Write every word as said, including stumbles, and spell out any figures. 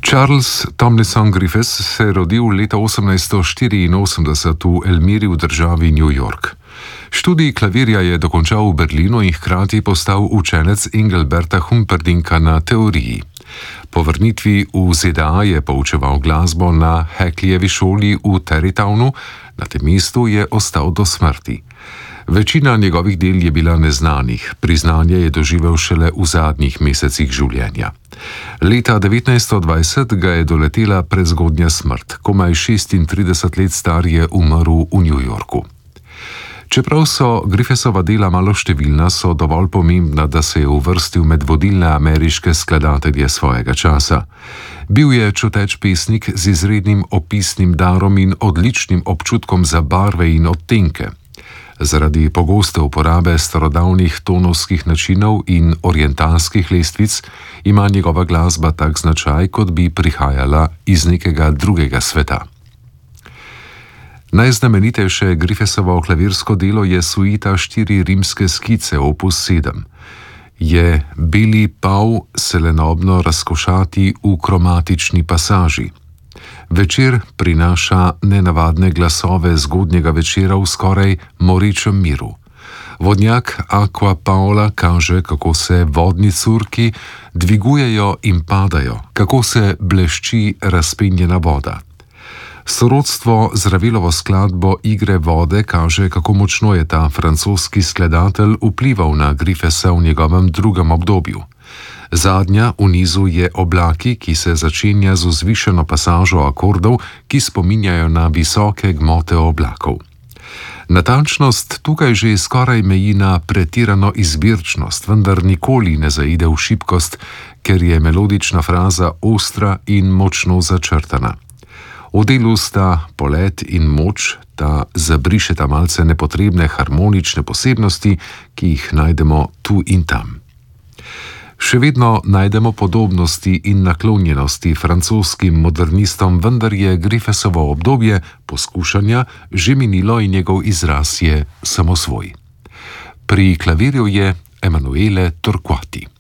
Charles Tomlinson Griffiths se je rodil leta osemnajststo štiriinosemdeset v Elmiri v državi New York. Študij klavirja je dokončal v Berlinu in hkrati postal učenec Engelberta Humperdincka na teoriji. Po vrnitvi v Z D A je poučeval glasbo na Hackleyevi šoli v Tarrytownu, na tem mestu je ostal do smrti. Večina njegovih del je bila neznanih, priznanje je doživel šele v zadnjih mesecih življenja. Leta devetnajststo dvajset ga je doletela prezgodnja smrt, komaj šestintrideset let star je umrl v New Yorku. Čeprav so Griffithsova dela maloštevilna, so dovolj pomembna, da se je uvrstil med vodilne ameriške skladatelje svojega časa. Bil je čuteč pesnik z izrednim opisnim darom in odličnim občutkom za barve in odtenke. Zaradi pogoste uporabe starodavnih tonovskih načinov in orientalskih lestvic ima njegova glasba tak značaj, kot bi prihajala iz nekega drugega sveta. Najznamenitejše Griffithsovo klavirsko delo je suita štiri rimske skice opus sedem. Je beli pav selenobno razkošati v kromatični pasaži. Večer prinaša nenavadne glasove zgodnjega večera v skoraj morečem miru. Vodnjak Aqua Paola kaže, kako se vodni curki dvigujejo in padajo, kako se blešči razpenjena voda. Sorodstvo z Ravelovo skladbo Igre vode kaže, kako močno je ta francoski skladatelj vplival na Griffithsa v njegovem drugem obdobju. Zadnja v nizu je Oblaki, ki se začenja z vzvišeno pasažo akordov, ki spominjajo na visoke gmote oblakov. Natančnost tukaj že skoraj meji na pretirano izbirčnost, vendar nikoli ne zaide v šibkost, ker je melodična fraza ostra in močno začrtana. V delu sta polet in moč, ta zabrišeta malce nepotrebne harmonične posebnosti, ki jih najdemo tu in tam. Še vedno najdemo podobnosti in naklonjenosti francoskim modernistom, vendar je Griffithsovo obdobje poskušanja že minilo in njegov izraz je samosvoj. Pri klavirju je Emanuele Torquati.